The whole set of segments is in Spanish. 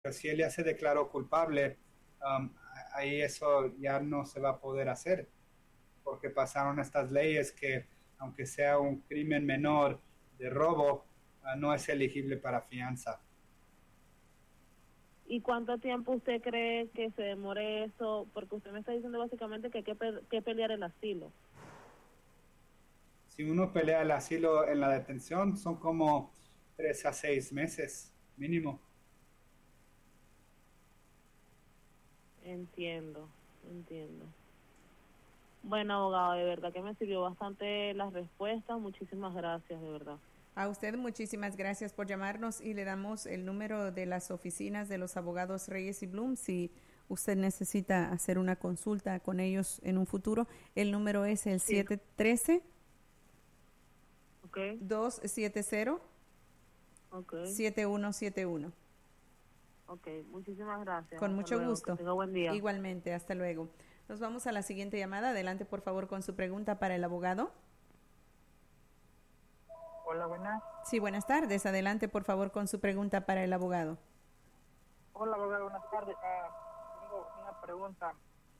si él ya se declaró culpable, um, ahí eso ya no se va a poder hacer, porque pasaron estas leyes que, aunque sea un crimen menor de robo, no es elegible para fianza. ¿Y cuánto tiempo usted cree que se demore eso? Porque usted me está diciendo básicamente que hay que pelear el asilo. Si uno pelea el asilo en la detención, son como 3 a 6 meses mínimo. Entiendo, entiendo. Bueno, abogado, de verdad que me sirvió bastante las respuestas. Muchísimas gracias, de verdad. A usted muchísimas gracias por llamarnos y le damos el número de las oficinas de los abogados Reyes y Bloom si usted necesita hacer una consulta con ellos en un futuro. El número es el 713 270 7171. Ok, muchísimas gracias. Con mucho gusto. Que tenga buen día. Igualmente, hasta luego. Nos vamos a la siguiente llamada. Adelante, por favor, con su pregunta para el abogado. Hola, buenas. Sí, buenas tardes. Adelante, por favor, con su pregunta para el abogado. Hola, abogado, buenas tardes. Tengo una pregunta.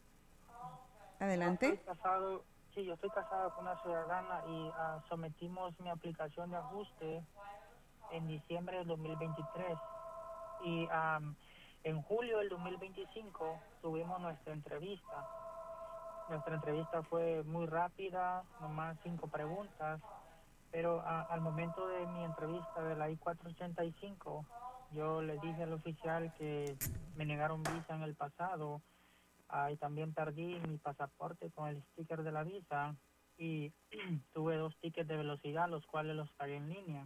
Adelante. Yo estoy casado con una ciudadana y sometimos mi aplicación de ajuste en diciembre del 2023. Y en julio del 2025 tuvimos nuestra entrevista. Nuestra entrevista fue muy rápida, nomás 5 preguntas. Pero al momento de mi entrevista de la I-485, yo le dije al oficial que me negaron visa en el pasado y también perdí mi pasaporte con el sticker de la visa y tuve 2 tickets de velocidad, los cuales los pagué en línea.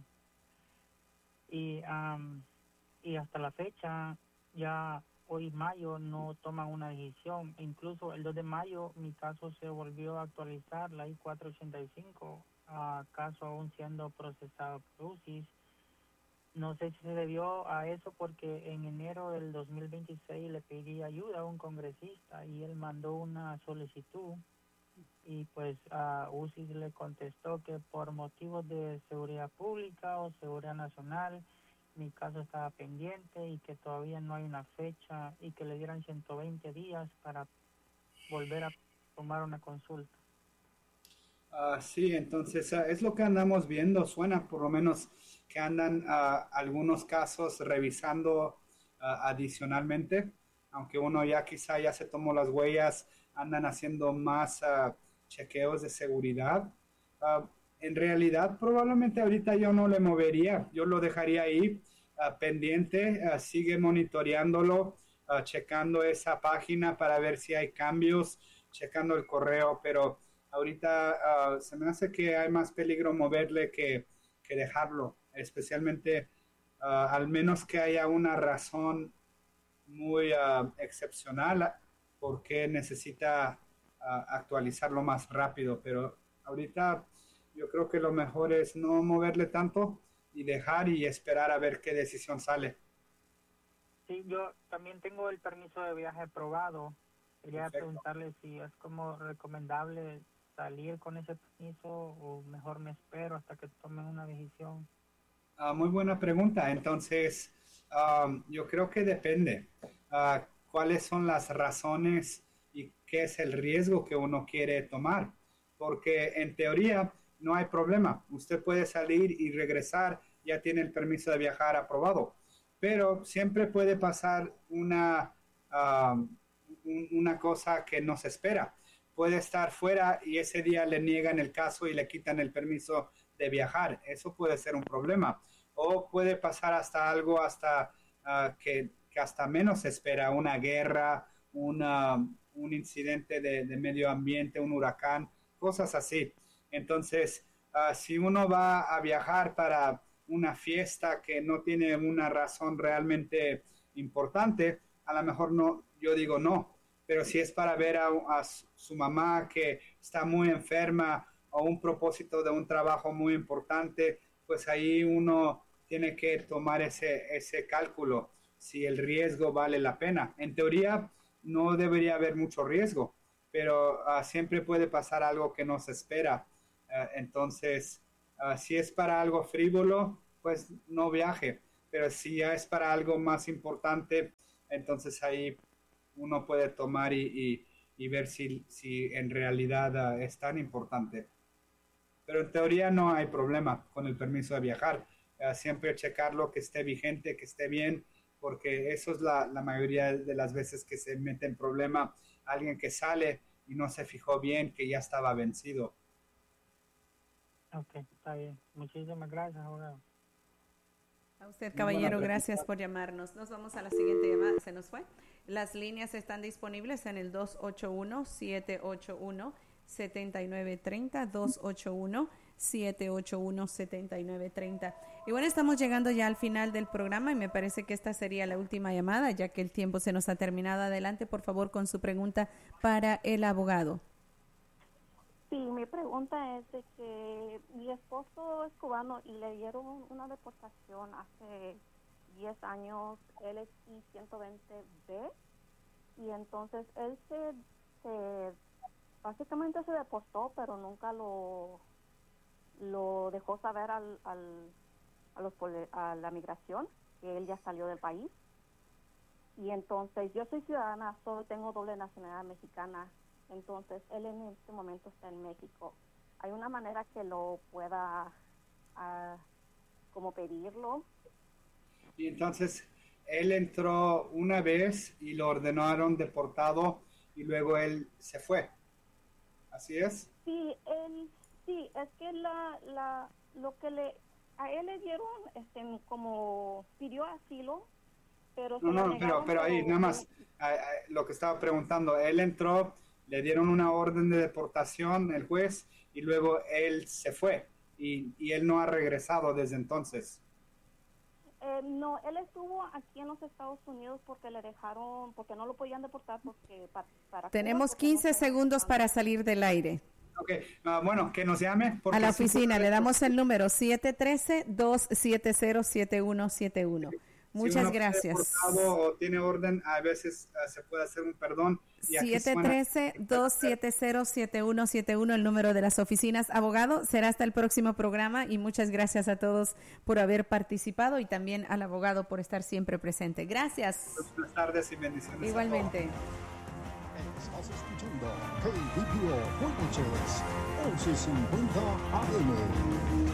Y hasta la fecha, ya hoy mayo, no toman una decisión. Incluso el 2 de mayo mi caso se volvió a actualizar, la I-485, caso aún siendo procesado por UCIS. No sé si se debió a eso porque en enero del 2026 le pedí ayuda a un congresista y él mandó una solicitud y pues UCIS le contestó que por motivos de seguridad pública o seguridad nacional mi caso estaba pendiente y que todavía no hay una fecha y que le dieran 120 días para volver a tomar una consulta. Sí, entonces es lo que andamos viendo. Suena por lo menos que andan algunos casos revisando adicionalmente, aunque uno ya quizá ya se tomó las huellas, andan haciendo más chequeos de seguridad. En realidad probablemente ahorita yo no le movería, yo lo dejaría ahí pendiente, sigue monitoreándolo, checando esa página para ver si hay cambios, checando el correo, pero ahorita se me hace que hay más peligro moverle que dejarlo, especialmente al menos que haya una razón muy excepcional porque necesita actualizarlo más rápido, pero ahorita yo creo que lo mejor es no moverle tanto y dejar y esperar a ver qué decisión sale. Sí, yo también tengo el permiso de viaje aprobado. Quería Perfecto. preguntarle si es como recomendable salir con ese permiso o mejor me espero hasta que tomen una decisión. Muy buena pregunta. Entonces, yo creo que depende. ¿Cuáles son las razones y qué es el riesgo que uno quiere tomar? Porque en teoría no hay problema. Usted puede salir y regresar, ya tiene el permiso de viajar aprobado. Pero siempre puede pasar una cosa que no se espera. Puede estar fuera y ese día le niegan el caso y le quitan el permiso de viajar. Eso puede ser un problema. O puede pasar hasta algo que hasta menos se espera, una guerra, un incidente de medio ambiente, un huracán, cosas así. Entonces, si uno va a viajar para una fiesta que no tiene una razón realmente importante, a lo mejor no, yo digo no, pero si es para ver a su mamá que está muy enferma o un propósito de un trabajo muy importante, pues ahí uno tiene que tomar ese cálculo, si el riesgo vale la pena. En teoría no debería haber mucho riesgo, pero siempre puede pasar algo que no se espera. Entonces, si es para algo frívolo, pues no viaje. pero si ya es para algo más importante, entonces ahí uno puede tomar y ver si en realidad es tan importante. Pero en teoría no hay problema con el permiso de viajar. Siempre checarlo, que esté vigente, que esté bien, porque eso es la mayoría de las veces que se mete en problema alguien que sale y no se fijó bien que ya estaba vencido. Ok, está bien. Muchísimas gracias, abogado. A usted, caballero, gracias por llamarnos. Nos vamos a la siguiente llamada. ¿Se nos fue? Las líneas están disponibles en el 281-781-7930, 281-781-7930. Y bueno, estamos llegando ya al final del programa y me parece que esta sería la última llamada, ya que el tiempo se nos ha terminado. Adelante, por favor, con su pregunta para el abogado. Sí, mi pregunta es de que mi esposo es cubano y le dieron una deportación hace 10 años, él es I-120B, y entonces él básicamente se deportó, pero nunca lo dejó saber a la migración que él ya salió del país. Y entonces yo soy ciudadana, solo tengo doble nacionalidad mexicana. Entonces, él en este momento está en México. ¿Hay una manera que lo pueda, como pedirlo? Y entonces, él entró una vez y lo ordenaron deportado y luego él se fue. ¿Así es? Sí, es que lo que a él le dieron, como pidió asilo, pero pero ahí nada más, lo que estaba preguntando, él entró, le dieron una orden de deportación el juez y luego él se fue y él no ha regresado desde entonces. No, él estuvo aquí en los Estados Unidos porque porque no lo podían deportar porque para Tenemos Cuba, 15 segundos para salir del aire. Ok, bueno, que nos llame. A la oficina, le damos el número 713-270-7171. Muchas gracias. O tiene orden, a veces se puede hacer un perdón. 713-270-7171, el número de las oficinas. Abogado, será hasta el próximo programa y muchas gracias a todos por haber participado y también al abogado por estar siempre presente. Gracias. Buenas tardes y bendiciones. Igualmente. Estás escuchando KBPO, buenas noches, 11:50 AM.